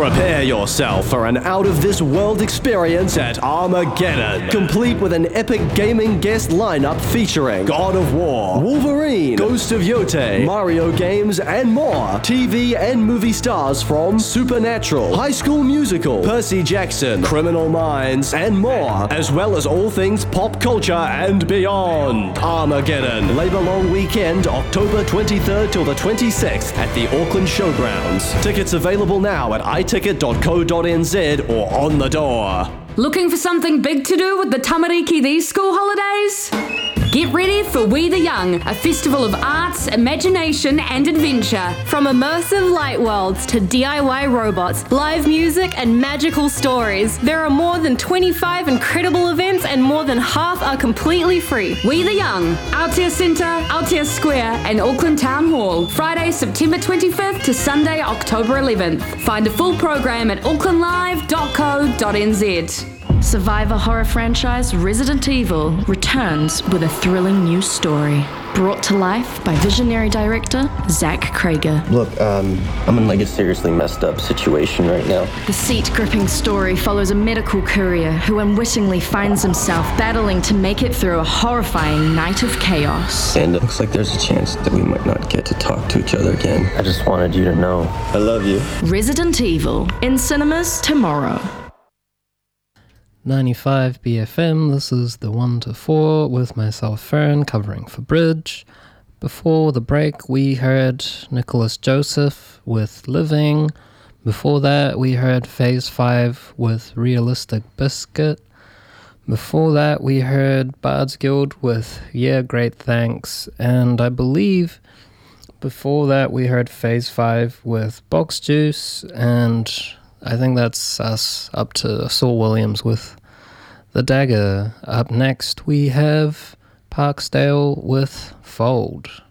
Prepare yourself for an out-of-this-world experience at Armageddon, complete with an epic gaming guest lineup featuring God of War, Wolverine, Ghost of Yote, Mario games, and more. TV and movie stars from Supernatural, High School Musical, Percy Jackson, Criminal Minds, and more, as well as all things pop culture and beyond. Armageddon, Labor Long Weekend, October 23rd till the 26th at the Auckland Showgrounds. Tickets available now at iticket.co.nz or on the door. Looking for something big to do with the tamariki these school holidays? Get ready for We the Young, a festival of arts, imagination and adventure. From immersive light worlds to DIY robots, live music and magical stories, there are more than 25 incredible events and more than half are completely free. We the Young, Aotea Centre, Aotea Square and Auckland Town Hall, Friday, September 25th to Sunday, October 11th. Find a full program at aucklandlive.co.nz. Survivor horror franchise Resident Evil returns with a thrilling new story. Brought to life by visionary director Zach Krager. Look, I'm in a seriously messed up situation right now. The seat-gripping story follows a medical courier who unwittingly finds himself battling to make it through a horrifying night of chaos. And it looks like there's a chance that we might not get to talk to each other again. I just wanted you to know I love you. Resident Evil, in cinemas tomorrow. 95 BFM, this is the 1 to 4 with myself, Fern, covering for Bridge. Before the break, we heard Nicholas Joseph with Living. Before that, we heard Phase 5 with Realistic Biscuit. Before that, we heard Bard's Guild with Yeah, Great Thanks. And I believe before that, we heard Phase 5 with Box Juice, and I think that's us up to Saul Williams with The Dagger. Up next, we have Parksdale with Fold.